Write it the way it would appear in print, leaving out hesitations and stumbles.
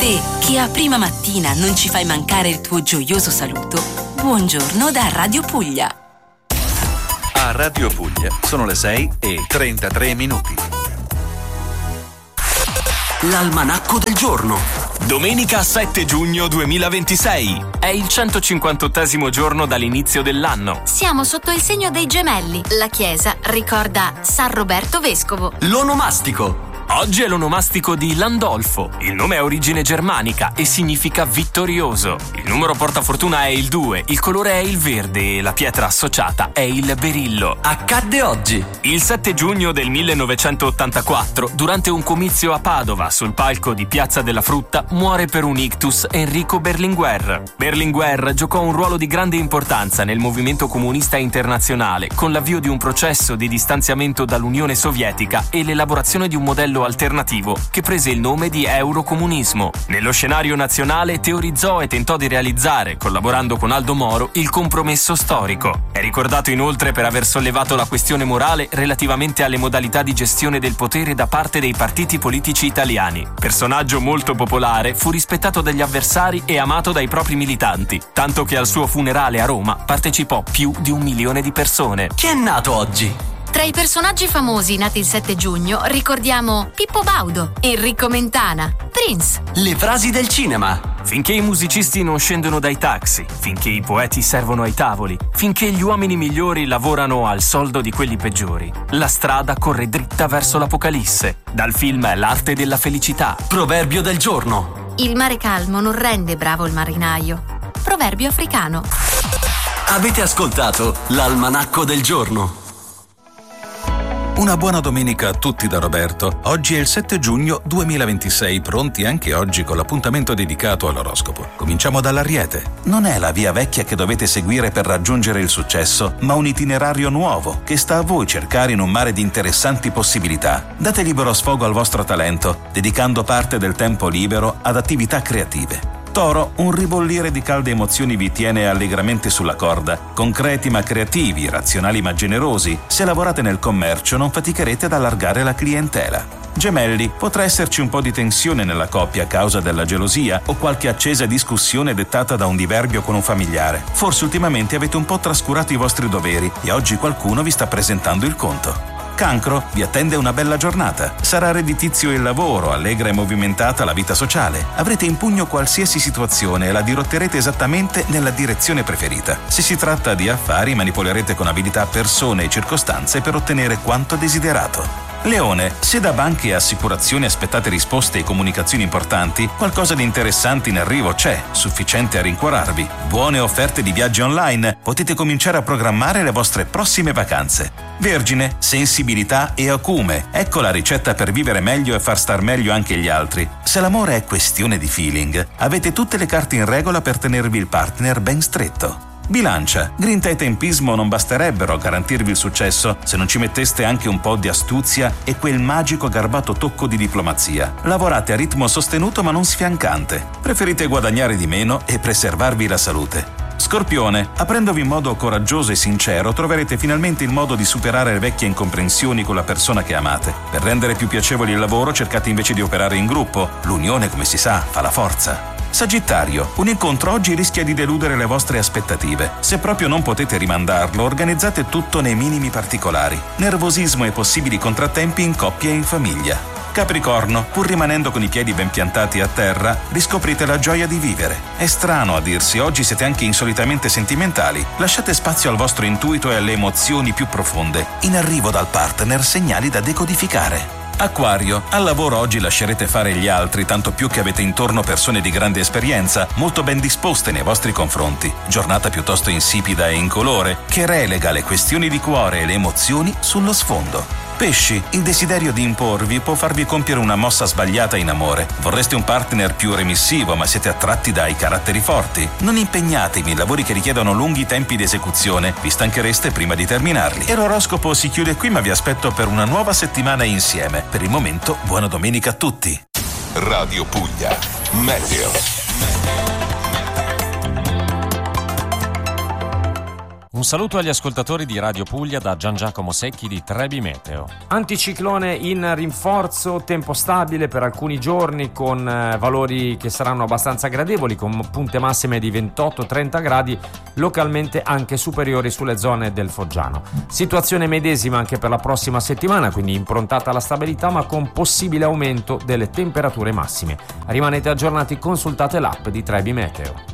te che a prima mattina non ci fai mancare il tuo gioioso saluto, buongiorno da Radio Puglia. A Radio Puglia sono le 6:33. L'almanacco del giorno. Domenica 7 giugno 2026. È il 158° giorno dall'inizio dell'anno. Siamo sotto il segno dei gemelli. La chiesa ricorda San Roberto Vescovo. L'onomastico. Oggi è l'onomastico di Landolfo. Il nome ha origine germanica e significa vittorioso. Il numero portafortuna è il 2, il colore è il verde e la pietra associata è il berillo. Accadde oggi. Il 7 giugno del 1984, durante un comizio a Padova sul palco di Piazza della Frutta, muore per un ictus Enrico Berlinguer. Berlinguer giocò un ruolo di grande importanza nel movimento comunista internazionale, con l'avvio di un processo di distanziamento dall'Unione Sovietica e l'elaborazione di un modello alternativo che prese il nome di eurocomunismo. Nello scenario nazionale teorizzò e tentò di realizzare, collaborando con Aldo Moro, il compromesso storico. È ricordato inoltre per aver sollevato la questione morale relativamente alle modalità di gestione del potere da parte dei partiti politici italiani. Personaggio molto popolare, fu rispettato dagli avversari e amato dai propri militanti, tanto che al suo funerale a Roma partecipò più di 1 milione di persone. Chi è nato oggi? Tra i personaggi famosi nati il 7 giugno ricordiamo Pippo Baudo, Enrico Mentana, Prince. Le frasi del cinema. Finché i musicisti non scendono dai taxi, finché i poeti servono ai tavoli, finché gli uomini migliori lavorano al soldo di quelli peggiori, la strada corre dritta verso l'apocalisse. Dal film L'arte della felicità. Proverbio del giorno. Il mare calmo non rende bravo il marinaio. Proverbio africano. Avete ascoltato l'almanacco del giorno. Una buona domenica a tutti da Roberto. Oggi è il 7 giugno 2026, pronti anche oggi con l'appuntamento dedicato all'oroscopo. Cominciamo dall'Ariete. Non è la via vecchia che dovete seguire per raggiungere il successo, ma un itinerario nuovo che sta a voi cercare in un mare di interessanti possibilità. Date libero sfogo al vostro talento, dedicando parte del tempo libero ad attività creative. Toro, un ribollire di calde emozioni vi tiene allegramente sulla corda. Concreti ma creativi, razionali ma generosi. Se lavorate nel commercio non faticherete ad allargare la clientela. Gemelli, potrà esserci un po' di tensione nella coppia a causa della gelosia o qualche accesa discussione dettata da un diverbio con un familiare. Forse ultimamente avete un po' trascurato i vostri doveri e oggi qualcuno vi sta presentando il conto. Cancro, vi attende una bella giornata. Sarà redditizio il lavoro, allegra e movimentata la vita sociale. Avrete in pugno qualsiasi situazione e la dirotterete esattamente nella direzione preferita. Se si tratta di affari, manipolerete con abilità persone e circostanze per ottenere quanto desiderato. Leone, se da banche e assicurazioni aspettate risposte e comunicazioni importanti, qualcosa di interessante in arrivo c'è, sufficiente a rincuorarvi. Buone offerte di viaggi online, potete cominciare a programmare le vostre prossime vacanze. Vergine, sensibilità e acume, ecco la ricetta per vivere meglio e far star meglio anche gli altri. Se l'amore è questione di feeling, avete tutte le carte in regola per tenervi il partner ben stretto. Bilancia, grinta e tempismo non basterebbero a garantirvi il successo se non ci metteste anche un po' di astuzia e quel magico garbato tocco di diplomazia. Lavorate a ritmo sostenuto ma non sfiancante. Preferite guadagnare di meno e preservarvi la salute. Scorpione, aprendovi in modo coraggioso e sincero, troverete finalmente il modo di superare le vecchie incomprensioni con la persona che amate. Per rendere più piacevole il lavoro, cercate invece di operare in gruppo. L'unione, come si sa, fa la forza. Sagittario, un incontro oggi rischia di deludere le vostre aspettative. Se proprio non potete rimandarlo, organizzate tutto nei minimi particolari. Nervosismo e possibili contrattempi in coppia e in famiglia. Capricorno, pur rimanendo con i piedi ben piantati a terra, riscoprite la gioia di vivere. È strano a dirsi, oggi siete anche insolitamente sentimentali. Lasciate spazio al vostro intuito e alle emozioni più profonde. In arrivo dal partner segnali da decodificare. Acquario, al lavoro oggi lascerete fare gli altri, tanto più che avete intorno persone di grande esperienza, molto ben disposte nei vostri confronti. Giornata piuttosto insipida e incolore, che relega le questioni di cuore e le emozioni sullo sfondo. Pesci, il desiderio di imporvi può farvi compiere una mossa sbagliata in amore. Vorreste un partner più remissivo, ma siete attratti dai caratteri forti. Non impegnatevi in lavori che richiedono lunghi tempi di esecuzione, vi stanchereste prima di terminarli. E l'oroscopo si chiude qui, ma vi aspetto per una nuova settimana insieme. Per il momento, buona domenica a tutti. Radio Puglia, Meteo. Un saluto agli ascoltatori di Radio Puglia da Gian Giacomo Secchi di Trebi Meteo. Anticiclone in rinforzo, tempo stabile per alcuni giorni con valori che saranno abbastanza gradevoli, con punte massime di 28-30 gradi, localmente anche superiori sulle zone del Foggiano. Situazione medesima anche per la prossima settimana, quindi improntata alla stabilità ma con possibile aumento delle temperature massime. Rimanete aggiornati, consultate l'app di Trebi Meteo.